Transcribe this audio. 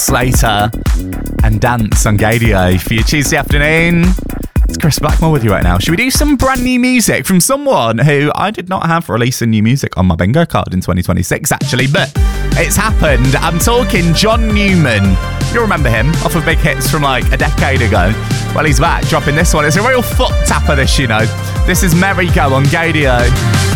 Slater and Dance on Gadio for your Tuesday afternoon. It's Chris Blackmore with you right now. Should we do some brand new music from someone who I did not have releasing new music on my bingo card in 2026, actually, but it's happened. I'm talking John Newman. You'll remember him off of big hits from like a decade ago. Well, he's back dropping this one. It's a real foot tapper, this, you know. This is Merry Go on Gadio.